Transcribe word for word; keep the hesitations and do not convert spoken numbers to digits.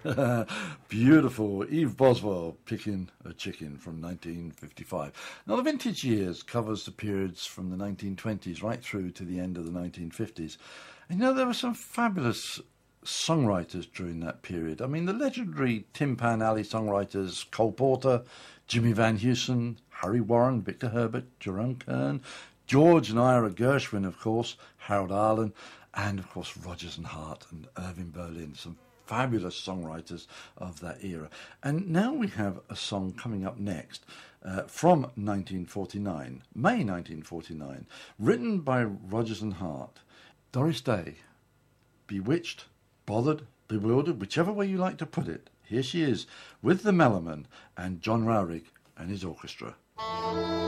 Beautiful. Eve Boswell, Picking a Chicken from nineteen fifty-five. Now, the vintage years covers the periods from the nineteen twenties right through to the end of the nineteen fifties. And you know, there were some fabulous songwriters during that period. I mean, the legendary Tin Pan Alley songwriters Cole Porter, Jimmy Van Heusen, Harry Warren, Victor Herbert, Jerome Kern, George and Ira Gershwin, of course, Harold Arlen, and, of course, Rodgers and Hart and Irving Berlin, some fabulous songwriters of that era. And now we have a song coming up next uh, from nineteen forty-nine, May nineteen forty-nine, written by Rodgers and Hart. Doris Day, bewitched, bothered, bewildered, whichever way you like to put it. Here she is with the Mellomen and John Rowrick and his orchestra.